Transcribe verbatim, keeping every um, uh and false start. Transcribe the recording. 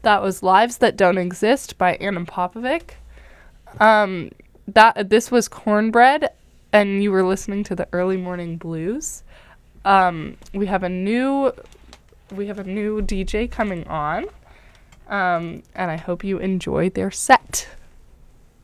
That was Lives That Don't Exist by Anna Popovic. Um, that this was Cornbread, and you were listening to the Early Morning Blues. Um, we have a new we have a new D J coming on, um, and I hope you enjoy their set.